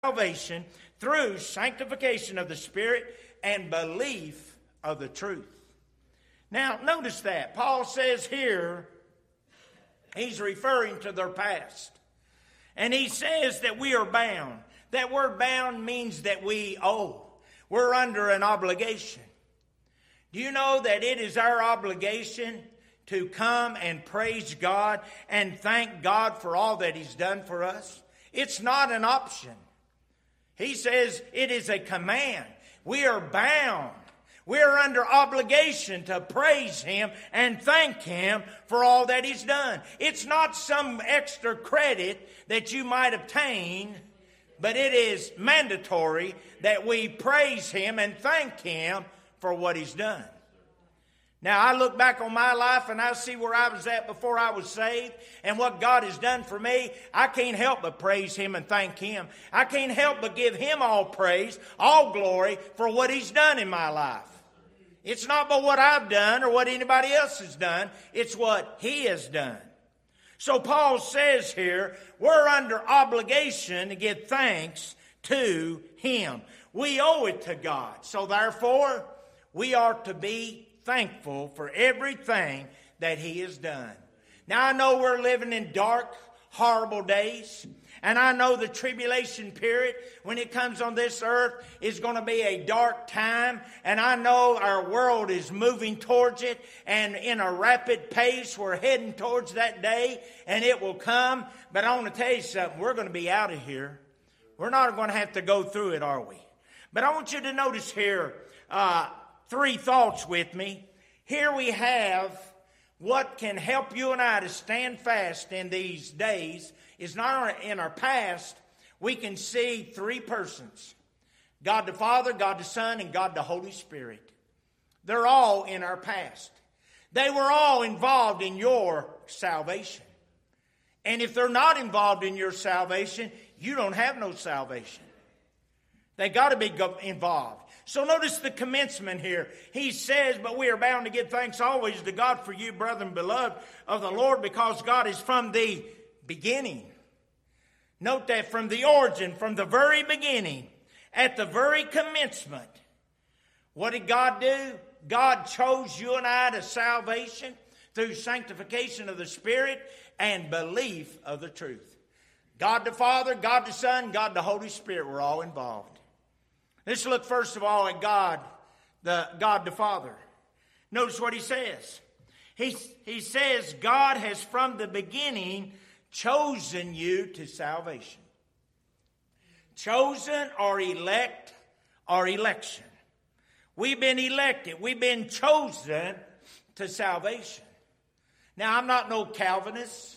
salvation through sanctification of the Spirit and belief of the truth. Now, notice that. Paul says here, he's referring to their past. And he says that we are bound. That word bound means that we owe. We're under an obligation. Do you know that it is our obligation to come and praise God and thank God for all that He's done for us? It's not an option. He says it is a command. We are bound. We are under obligation to praise Him and thank Him for all that He's done. It's not some extra credit that you might obtain, but it is mandatory that we praise Him and thank Him for what He's done. Now, I look back on my life and I see where I was at before I was saved and what God has done for me. I can't help but praise Him and thank Him. I can't help but give Him all praise, all glory for what He's done in my life. It's not about what I've done or what anybody else has done. It's what He has done. So Paul says here, we're under obligation to give thanks to Him. We owe it to God. So therefore, we are to be thankful for everything that He has done. Now, I know we're living in dark, horrible days. And I know the tribulation period, when it comes on this earth, is going to be a dark time. And I know our world is moving towards it. And in a rapid pace, we're heading towards that day. And it will come. But I want to tell you something. We're going to be out of here. We're not going to have to go through it, are we? But I want you to notice here three thoughts with me. Here we have what can help you and I to stand fast in these days. Is not in our past. We can see three persons: God the Father, God the Son, and God the Holy Spirit. They're all in our past. They were all involved in your salvation. And if they're not involved in your salvation, you don't have no salvation. They got to be involved. So notice the commencement here. He says, but we are bound to give thanks always to God for you, brethren, beloved of the Lord, because God is from the beginning. Note that from the origin, from the very beginning, at the very commencement, what did God do? God chose you and I to salvation through sanctification of the Spirit and belief of the truth. God the Father, God the Son, God the Holy Spirit were all involved. Let's look first of all at God the Father. Notice what He says. He says, God has from the beginning chosen you to salvation. Chosen or elect or election. We've been elected. We've been chosen to salvation. Now, I'm not no Calvinist.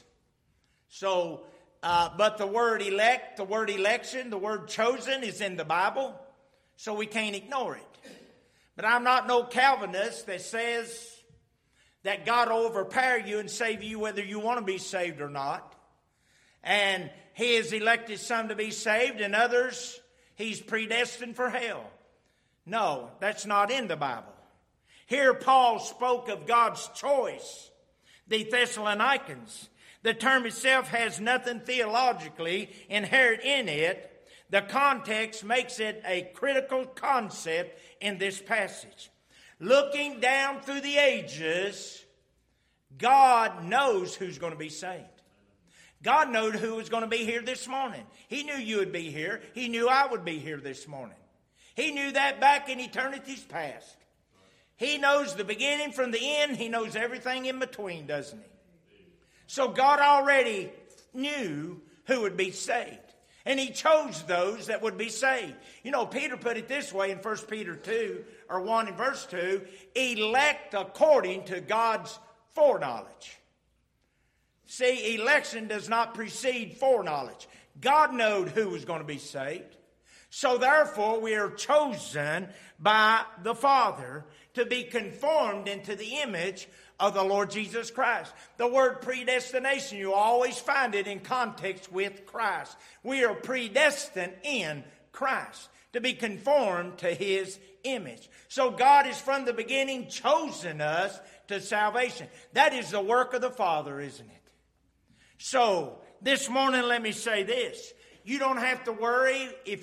But the word elect, the word election, the word chosen is in the Bible. So we can't ignore it. But I'm not no Calvinist that says that God will overpower you and save you whether you want to be saved or not. And He has elected some to be saved and others He's predestined for hell. No, that's not in the Bible. Here Paul spoke of God's choice, the Thessalonians. The term itself has nothing theologically inherent in it. The context makes it a critical concept in this passage. Looking down through the ages, God knows who's going to be saved. God knew who was going to be here this morning. He knew you would be here. He knew I would be here this morning. He knew that back in eternity's past. He knows the beginning from the end. He knows everything in between, doesn't He? So God already knew who would be saved. And He chose those that would be saved. You know, Peter put it this way in 1 Peter 2, or 1 in verse 2, elect according to God's foreknowledge. See, election does not precede foreknowledge. God knew who was going to be saved. So therefore, we are chosen by the Father to be conformed into the image of the Lord Jesus Christ. The word predestination, you always find it in context with Christ. We are predestined in Christ to be conformed to His image. So God has from the beginning chosen us to salvation. That is the work of the Father, isn't it? So this morning, let me say this. You don't have to worry if